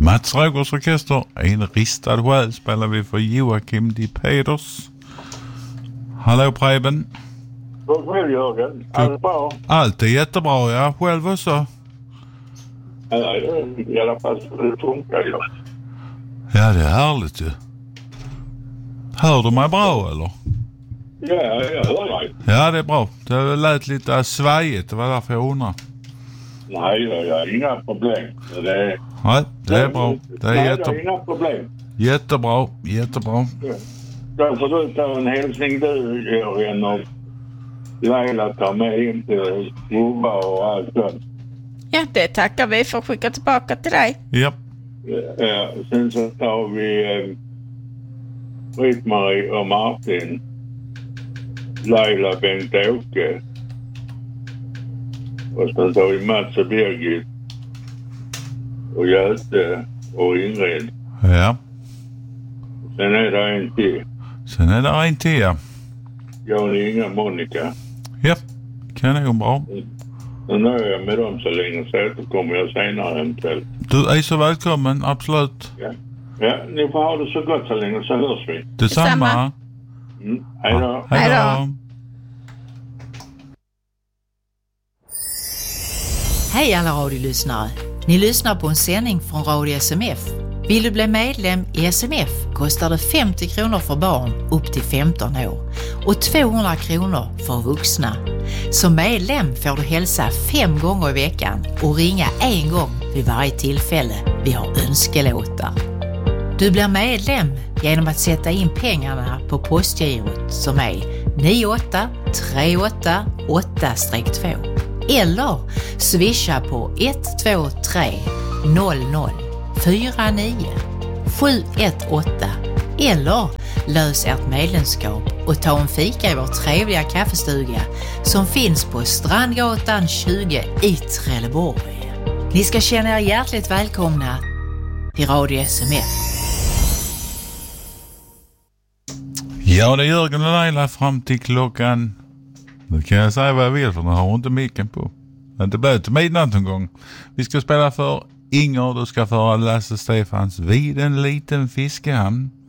Mats Rogers orkester, En ristad själ, spelar vi för Joakim Di Peders. Hallå Preben. Vad själv Jörgen? Allt bra? Allt är jättebra, ja. Själv också? Ja, i alla fall det funkar ju. Ja, det är härligt ju. Hör du mig bra eller? Ja, jag hör dig. Ja, det är bra. Det lät lite svajigt, det var därför jag undrar. Nej, jag har inga problem. Nej, det är bra. Det är jag har inga problem. Jättebra, jättebra. Ja. Då får du ta en hälsning du, Jörgen, och Laila tar med in till Jobba och allt sånt. Ja, det tackar vi för att skicka tillbaka till dig. Ja. Sen så tar vi Britt-Marie och Martin, Laila, Bengt-Åke, och sen tar vi Mats och Birgit och Göte och Ingrid. Ja. Sen är det en till. Sen är det en till, ja. Jag är Inga Monica. Ja, kanon bra. Nu nöjer jag med dem så länge, så kommer jag senare eventuellt. Du är så välkommen, absolut. Ja, ni får ha det så gott så länge, så hörs vi. Detsamma. Hej då. Hej då. Hej alla radiolyssnare. Ni lyssnar på en sändning från Radio SMF. Vill du bli medlem i SMF kostar det 50 kronor för barn upp till 15 år och 200 kronor för vuxna. Som medlem får du hälsa 5 gånger i veckan och ringa 1 gång vid varje tillfälle vi har önskelåtar. Du blir medlem genom att sätta in pengarna på postgirot som är 98388-2 eller swisha på 123 00 49 718 eller lös ert medlemskap och ta en fika i vår trevliga kaffestuga som finns på Strandgatan 20 i Trelleborg. Ni ska känna er hjärtligt välkomna till Radio SMF. Ja, det är Jörgen och Laila fram till klockan. Nu kan jag säga vad jag vill för nu har hon inte micken på. Men det blir till midnatt en gång. Vi ska spela för Inger, du ska föra Lasse Stefans Vid en liten fiskehamn.